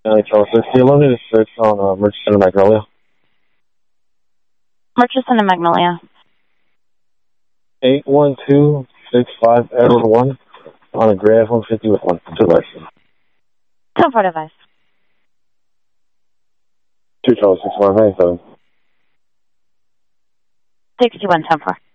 Charles 60. Located search on Murchison and Magnolia. Murchison and Magnolia. 81265 Edward 1 on a gray F-150 with 1 device. 10-4 device. 2 Charles 6197. 61 10-4.